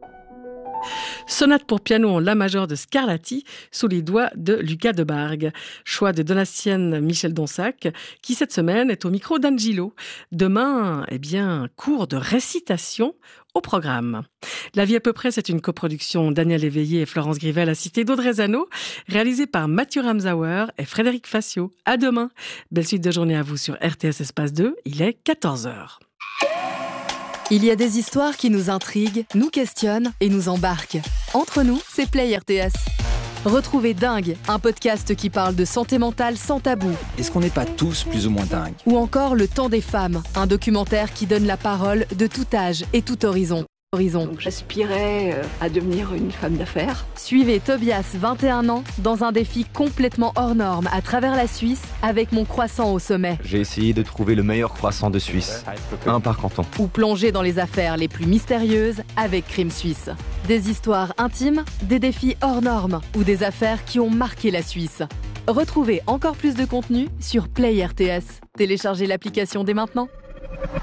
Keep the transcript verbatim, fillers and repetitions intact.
Sonate pour piano en la major de Scarlatti sous les doigts de Lucas Debargue. Choix de Donatienne Michel Donsac qui cette semaine est au micro d'Angelo. Demain, eh bien, cours de récitation au programme. La vie à peu près, c'est une coproduction Daniel Éveillé et Florence Grivel à Cité d'Audrezano, réalisée par Mathieu Ramsauer et Frédéric Facio. À demain. Belle suite de journée à vous sur R T S Espace deux. Il est quatorze heures. Il y a des histoires qui nous intriguent, nous questionnent et nous embarquent. Entre nous, c'est Play R T S. Retrouvez Dingue, un podcast qui parle de santé mentale sans tabou. Est-ce qu'on n'est pas tous plus ou moins dingues ? Ou encore Le Temps des femmes, un documentaire qui donne la parole de tout âge et tout horizon. Horizon. Donc j'aspirais à devenir une femme d'affaires. Suivez Tobias, vingt et un ans, dans un défi complètement hors norme à travers la Suisse avec Mon Croissant au sommet. J'ai essayé de trouver le meilleur croissant de Suisse, un par canton. Ou plonger dans les affaires les plus mystérieuses avec Crime Suisse. Des histoires intimes, des défis hors normes ou des affaires qui ont marqué la Suisse. Retrouvez encore plus de contenu sur Play R T S. Téléchargez l'application dès maintenant.